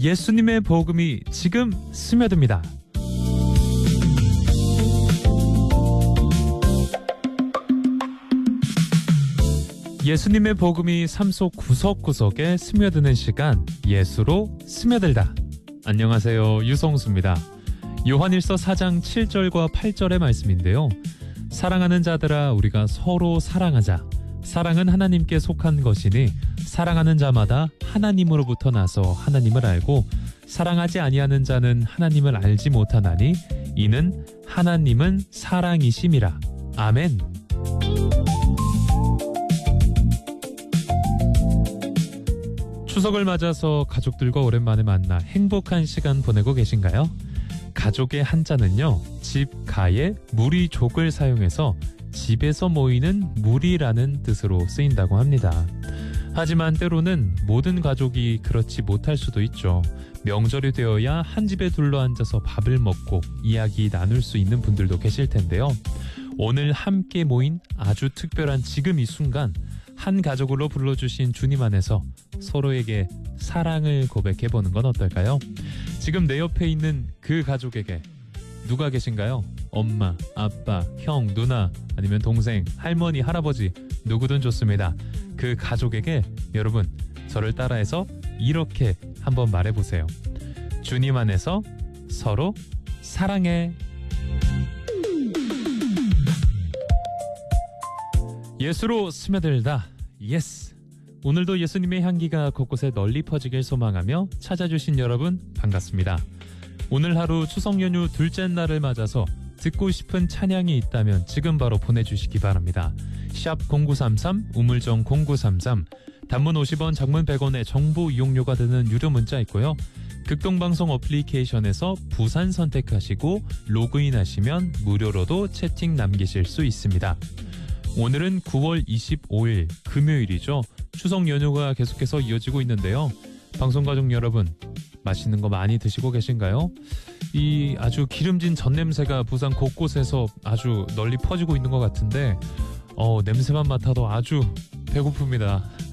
예수님의 복음이 지금 스며듭니다. 예수님의 복음이 삶 속 구석구석에 스며드는 시간, 예수로 스며들다. 안녕하세요, 유성수입니다. 요한일서 4장 7절과 8절의 말씀인데요. 사랑하는 자들아, 우리가 서로 사랑하자. 사랑은 하나님께 속한 것이니 사랑하는 자마다 하나님으로부터 나서 하나님을 알고 사랑하지 아니하는 자는 하나님을 알지 못하나니 이는 하나님은 사랑이심이라. 아멘. 추석을 맞아서 가족들과 오랜만에 만나 행복한 시간 보내고 계신가요? 가족의 한자는요, 집, 가에 무리족을 사용해서 집에서 모이는 무리라는 뜻으로 쓰인다고 합니다. 하지만 때로는 모든 가족이 그렇지 못할 수도 있죠. 명절이 되어야 한 집에 둘러앉아서 밥을 먹고 이야기 나눌 수 있는 분들도 계실 텐데요. 오늘 함께 모인 아주 특별한 지금 이 순간, 한 가족으로 불러주신 주님 안에서 서로에게 사랑을 고백해보는 건 어떨까요? 지금 내 옆에 있는 그 가족에게 누가 계신가요? 엄마, 아빠, 형, 누나, 아니면 동생, 할머니, 할아버지, 누구든 좋습니다. 그 가족에게 여러분, 저를 따라해서 이렇게 한번 말해보세요. 주님 안에서 서로 사랑해. 예수로 스며들다. 예스. 오늘도 예수님의 향기가 곳곳에 널리 퍼지길 소망하며 찾아주신 여러분 반갑습니다. 오늘 하루 추석 연휴 둘째 날을 맞아서 듣고 싶은 찬양이 있다면 지금 바로 보내주시기 바랍니다. 샵 0933 우물정 0933 단문 50원 장문 100원의 정보 이용료가 드는 유료 문자 있고요. 극동방송 어플리케이션에서 부산 선택하시고 로그인하시면 무료로도 채팅 남기실 수 있습니다. 오늘은 9월 25일 금요일이죠. 추석 연휴가 계속해서 이어지고 있는데요. 방송가족 여러분, 맛있는 거 많이 드시고 계신가요? 이 아주 기름진 젖냄새가 부산 곳곳에서 아주 널리 퍼지고 있는 것 같은데 냄새만 맡아도 아주 배고픕니다.